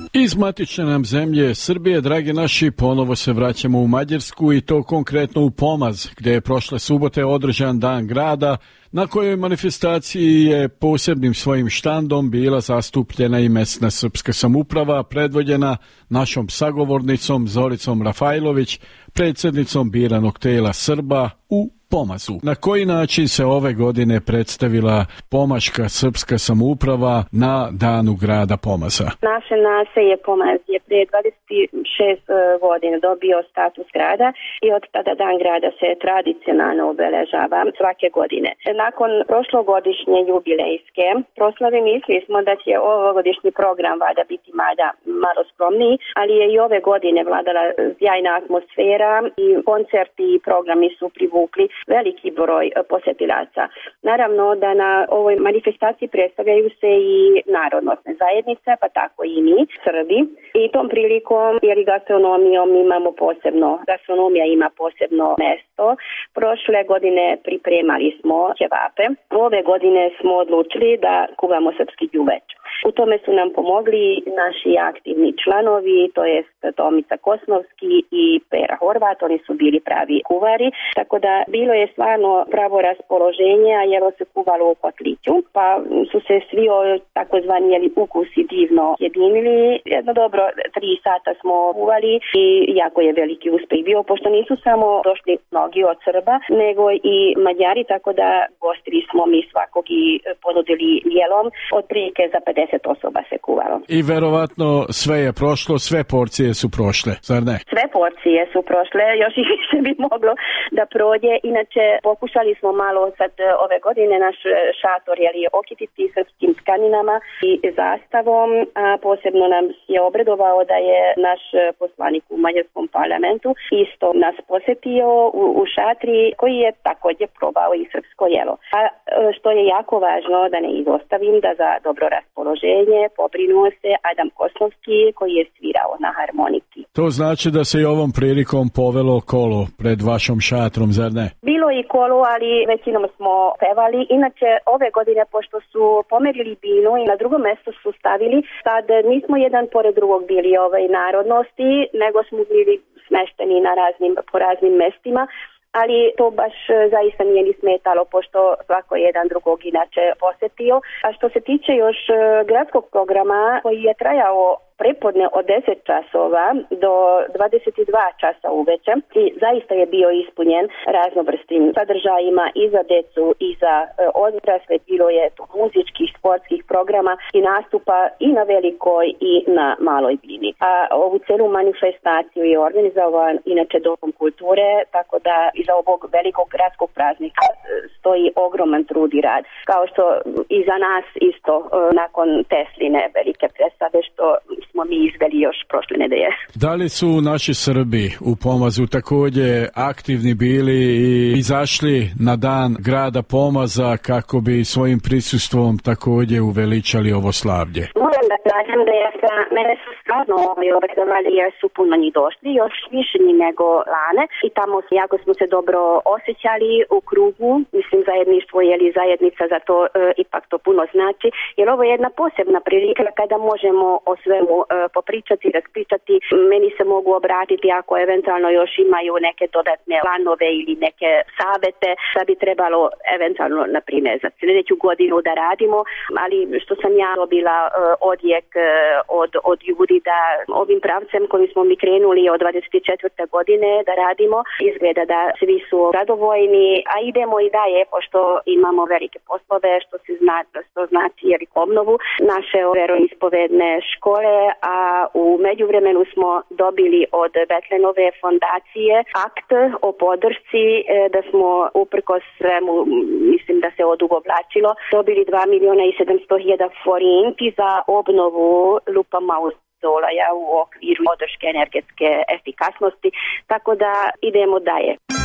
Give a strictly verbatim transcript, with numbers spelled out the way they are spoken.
Iz matične nam zemlje Srbije, dragi naši, ponovo se vraćamo u Mađarsku i to konkretno u Pomaz, gdje je prošle subote održan Dan grada, na kojoj manifestaciji je posebnim svojim štandom bila zastupljena i mesna srpska samouprava, predvođena našom sagovornicom Zoricom Rafajlović, predsjednicom biranog tela Srba u Pomazu. Na koji način se ove godine predstavila pomaška srpska samouprava na Danu grada Pomaza? Naše naselje Pomaz je prije dvadeset šest godina dobio status grada i od tada Dan grada se tradicionalno obeležava svake godine. Nakon prošlogodišnje jubilejske proslave mislili smo da će ovogodišnji program vada biti mada malo skromniji, ali je i ove godine vladala sjajna atmosfera i koncerti i programi su privukli veliki broj posjetilaca. Naravno da na ovoj manifestaciji predstavljaju se i narodnostne zajednice, pa tako i mi, Srbi. I tom prilikom, jer i gastronomijom imamo posebno, gastronomija ima posebno mesto. Prošle godine pripremali smo ćevape. Ove godine smo odlučili da kuvamo srpski đuveč. U tome su nam pomogli naši aktivni članovi, to jest Tomica Kosnovski i Pera Horvat, oni su bili pravi kuvari, tako da bilo je stvarno pravo raspoloženje, a jelo se kuvalo u kotliću, pa su se svi takozvani jeli ukusi divno jedinili. Jedno dobro, tri sata smo kuvali i jako je veliki uspjeh bio, pošto nisu samo došli mnogi od Srba, nego i Mađari, tako da gostili smo mi svakog i ponudili jelom, otprilike za pedeset osoba se kuvalo. I verovatno sve je prošlo, sve porcije su prošle, zar ne? Sve porcije su prošle, još i više bi moglo da prođe. Inače, pokušali smo malo sad ove godine naš šator jeli, okititi srpskim tkaninama i zastavom, a posebno nam je obradovao da je naš poslanik u mađarskom parlamentu isto nas posjetio u, u šatri koji je također probao i srpsko jelo. A što je jako važno, da ne izostavim, da za dobro raspoloženje pobrinuo se Adam Kosnovski koji je svirao na harmoniki. To znači da se i ovom prilikom povelo kolo pred vašom šatrom, zar ne? Bilo i kolo, ali većinom smo pevali. Inače, ove godine, pošto su pomerili binu i na drugom mjestu su stavili, sad nismo jedan pored drugog bili ovaj narodnosti, nego smo bili smešteni na raznim, po raznim mestima. Ali to baš zaista nije ni smetalo, pošto svako je jedan drugog inače posjetio. A što se tiče još gradskog programa koji je trajao prepodne od deset časova do dvadeset dva časa uveče i zaista je bio ispunjen raznovrsnim sadržajima i za decu i za e, odrasle. Bilo je tu muzičkih, sportskih programa i nastupa i na velikoj i na maloj bini. A ovu celu manifestaciju je organizovan inače Dom kulture, tako da iza ovog velikog gradskog praznika stoji ogroman trud i rad. Kao što i za nas isto e, nakon Tesline velike predstave što smo mi izveli još prošle nedelje. Da li su naši Srbi u Pomazu također aktivni bili i izašli na Dan grada Pomaza kako bi svojim prisustvom također uveličali ovo slavlje? Moram da kažem da je sa mene su stvarno ovaj obradovali jer su puno njih došli, još više njih nego lane i tamo jako smo se dobro osjećali u krugu, mislim zajedništvo ili zajednica za to e, ipak to puno znači, jer ovo je jedna posebna prilika kada možemo o svemu e, popričati, raspričati, meni se mogu obratiti ako eventualno još imaju neke dodatne planove ili neke savete da bi trebalo eventualno na primjer za sljedeću godinu da radimo, ali što sam ja dobila e, odjek e, od, od ljudi da ovim pravcem koji smo mi krenuli od dvadeset četvrte godine da radimo, izgleda da svi su zadovoljni, a idemo i dalje pošto imamo velike poslove što se zna, što znači jer obnovu naše veroispovedne škole, a u međuvremenu smo dobili od Betlenove fondacije akt o podršci da smo uprkos svemu, mislim da se odugovlačilo, dobili dva miliona i sedamsto hiljada forinti za obnovu Lupa Mauzolaja u okviru podrške energetske efikasnosti, tako da idemo dalje.